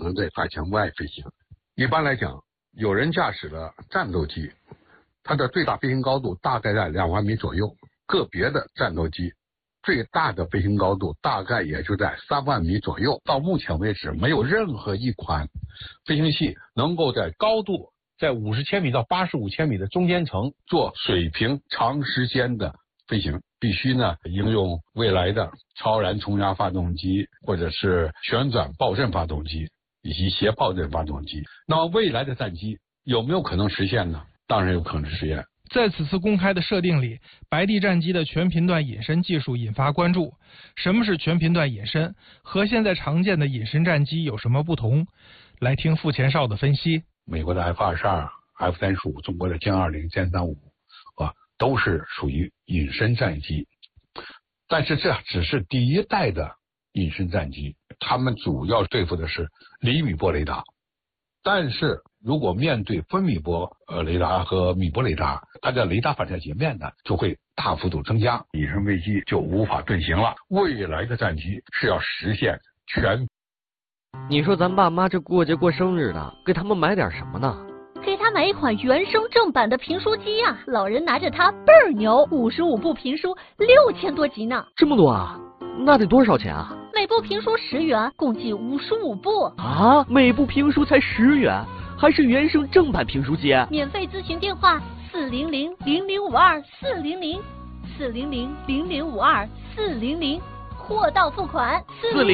能在法墙外飞行。一般来讲，有人驾驶的战斗机，它的最大飞行高度大概在2万米左右，个别的战斗机最大的飞行高度大概也就在3万米左右。到目前为止，没有任何一款飞行器能够在高度在50千米到85千米的中间层做水平长时间的飞行，必须呢应用未来的超燃冲压发动机，或者是旋转爆震发动机以及斜爆震发动机。那么未来的战机有没有可能实现呢？当然有可能实现。 在此次公开的设定里，白帝战机的全频段隐身技术引发关注。什么是全频段隐身？和现在常见的隐身战机有什么不同？来听傅前哨的分析。 美国的 F-22、F-35，中国的歼20、歼35都是属于隐身战机。但是这只是第一代的隐身战机，他们主要对付的是厘米波雷达。但是如果面对分米波雷达和米波雷达，它的雷达反射截面呢就会大幅度增加，隐身飞机就无法遁形了。未来的战机是要实现全。 你说咱爸妈这过节过生日的，给他们买点什么呢？ 给他买一款原声正版的评书机呀，老人拿着它倍儿牛，55部评书6000多集呢。 这么多啊？那得多少钱啊？ 每部评书10元，共计55部啊！每部评书才10元，还是原声正版评书机？ 免费咨询电话400-0052-400，400-0052-400，货到付款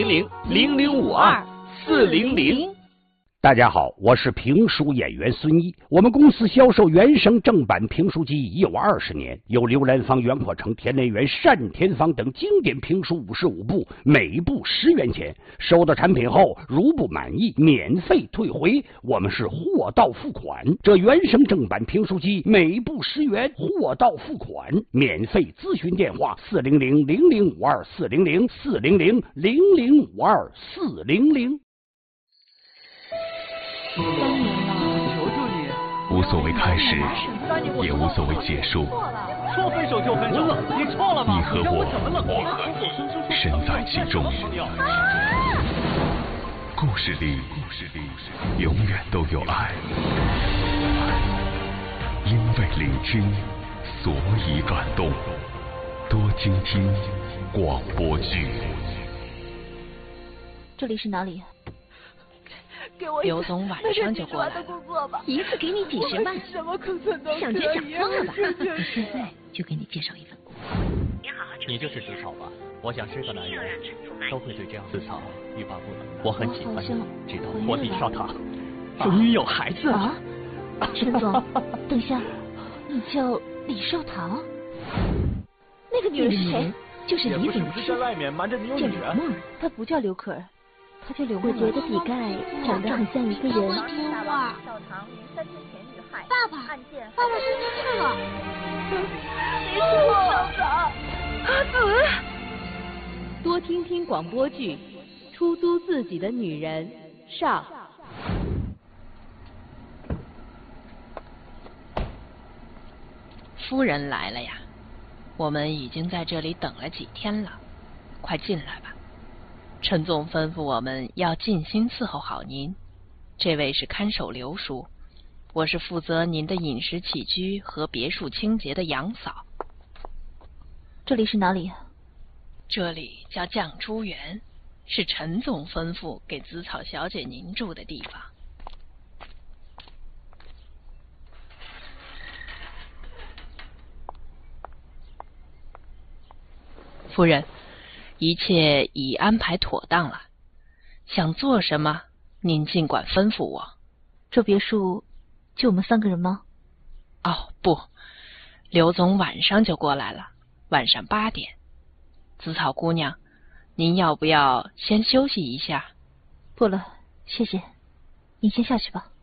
400-0052-400。 大家好，我是评书演员孙一。我们公司销售原声正版评书机已有20年，有刘兰芳、袁阔成、田连元、单田芳等经典评书55部，每部10元钱。收到产品后，如不满意，免费退回。我们是货到付款。这原声正版评书机每部10元，货到付款，免费咨询电话400-0052-400，400-0052-400。 3年了，求求你！ 无所谓开始，也无所谓结束。 说分手就分手，你错了吗？ 你和我身在其中。故事里永远都有爱，因为聆听，所以感动。多倾听广播剧。 这里是哪里？ 刘总晚上就过来了，一次给你几10万，想就想疯了吧？我现在就给你介绍一份工作。 你就是子草吧？我想是个男人都会对这样子草欲罢不能。我很喜欢你，知道我李少棠终于有孩子了。 陈总，等一下，你叫李少棠？那个女人是谁？ 就是李炳是在外面瞒着你有女人。 她不叫刘可儿。他叫刘梦，我觉得比盖长得很像一个人。 爸爸，爸爸生气了。 谁是我？阿紫。 多听听广播剧，出租自己的女人上。 夫人来了呀，我们已经在这里等了几天了，快进来吧。陈总吩咐我们要尽心伺候好您。这位是看守刘叔，我是负责您的饮食起居和别墅清洁的杨嫂。 这里是哪里？ 这里叫绛珠园，是陈总吩咐给紫草小姐您住的地方。夫人，一切已安排妥当了，想做什么您尽管吩咐我。 这别墅就我们3个人吗？ 哦，不，刘总晚上就过来了，晚上8点。紫草姑娘，您要不要先休息一下？ 不了，谢谢，你先下去吧。